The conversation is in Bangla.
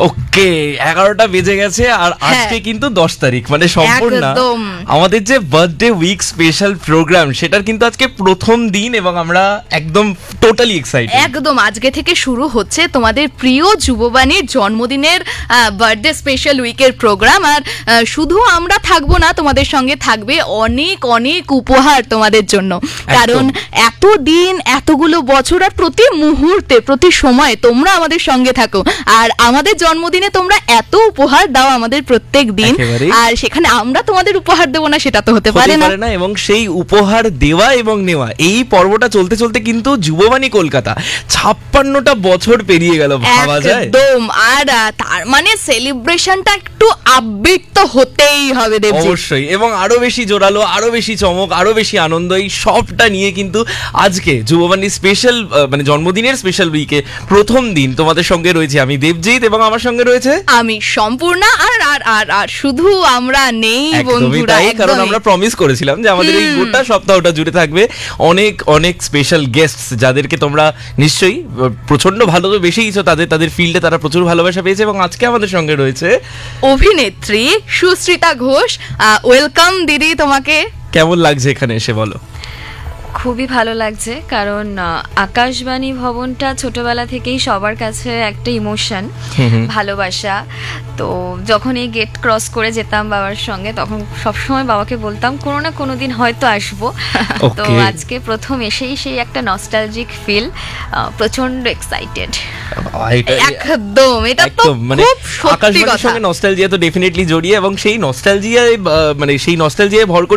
ওকে, 11টা বেজে গেছে আর আজকে কিন্তু 10 তারিখ, মানে সম্পূর্ণ আমাদের যে বার্থডে উইক স্পেশাল প্রোগ্রাম সেটার কিন্তু আজকে প্রথম দিন এবং আমরা একদম টোটালি এক্সাইটেড। একদম আজকে থেকে শুরু হচ্ছে তোমাদের প্রিয় যুববাণীর জন্মদিনের বার্থডে স্পেশাল উইকের প্রোগ্রাম। আর শুধু আমরা থাকবো না, তোমাদের সঙ্গে থাকবে অনেক অনেক উপহার তোমাদের জন্য, কারণ এত দিন এতগুলো বছর আর প্রতি মুহূর্তে প্রতি সময় তোমরা আমাদের সঙ্গে থাকো আর আমাদের জন্মদিনে তোমরা এত উপহার দাও আমাদের প্রত্যেক দিন, আর সেখানে আমরা তোমাদের উপহার দেবো না সেটা তো হতে পারে না। এবং সেই উপহার দেওয়া এবং নেওয়া এই পর্বটা চলতে চলতে কিন্তু যুববাণী কলকাতা 56টা বছর পেরিয়ে গেল, ভাবা যায়? একদম। আর তার মানে সেলিব্রেশনটা একটু আপবিট তো হতেই হবে দেবজি, অবশ্যই, এবং আরো বেশি জোরালো, আরো বেশি চমক, আরো বেশি আনন্দ, এই সবটা নিয়ে কিন্তু আজকে যুববাণী স্পেশাল মানে জন্মদিনের স্পেশাল উইকে প্রথম দিন তোমাদের সঙ্গে রয়েছে আমি দেবজিৎ এবং আমার সঙ্গে রয়েছে আমি সম্পূর্ণা। আর আর আর আর শুধু আমরা নেই বন্ধুরা, কারণ আমরা প্রমিস করেছিলাম যে আমাদের এই গোটা সপ্তাহটা জুড়ে থাকবে অনেক অনেক স্পেশাল গেস্টস, যাদেরকে তোমরা নিশ্চয়ই প্রচন্ড ভালোবেসেইছো, তাদের ফিল্ডে তারা প্রচুর ভালোবাসা পেয়েছে। এবং আজকে আমাদের সঙ্গে রয়েছে অভিনেত্রী সুশ্রিতা ঘোষ। ওয়েলকাম দিদি তোমাকে। কেমন লাগছে এখানে এসে, বলো? খুবই ভালো লাগছে, কারণ আকাশবাণী ভবনটা ছোটবেলা থেকেই সবার কাছে একটা ইমোশন, ভালোবাসা। তো যখন এই গেট ক্রস করে যেতাম বাবার সঙ্গে, তখন সবসময় বাবাকে বলতাম কোনো না কোনো দিন হয়তো আসবো। তো আজকে প্রথম এসেই সেই একটা নস্টালজিক ফিল, প্রচন্ড এক্সাইটেড। একদম, এটা তো মানে আকাশবাণীর সঙ্গে নস্টালজিয়া তো ডেফিনেটলি জড়িয়ে, এবং সেই নস্টালজিয়ায় ভর করে